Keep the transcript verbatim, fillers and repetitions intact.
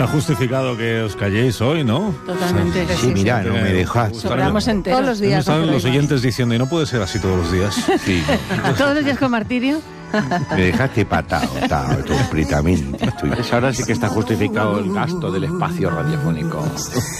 Está justificado que os calléis hoy, ¿no? Totalmente. Sí, sí, mira, no me dejas. Sobramos enteros. Todos los días. Están los oyentes diciendo, y no puede ser así todos los días. Sí, Todos los días con martirio. me dejaste patado, tao, completamente. Estoy... Pues ahora sí que está justificado el gasto del espacio radiofónico.